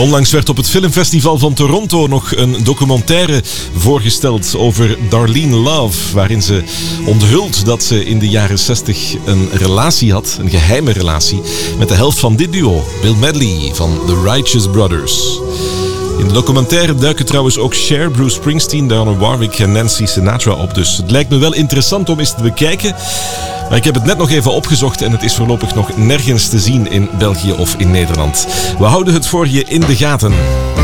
Onlangs werd op het Filmfestival van Toronto nog een documentaire voorgesteld over Darlene Love, waarin ze onthult dat ze in de jaren 60 een relatie had, een geheime relatie, met de helft van dit duo, Bill Medley van The Righteous Brothers. In de documentaire duiken trouwens ook Cher, Bruce Springsteen, Dionne Warwick en Nancy Sinatra op. Dus het lijkt me wel interessant om eens te bekijken. Maar ik heb het net nog even opgezocht en het is voorlopig nog nergens te zien in België of in Nederland. We houden het voor je in de gaten.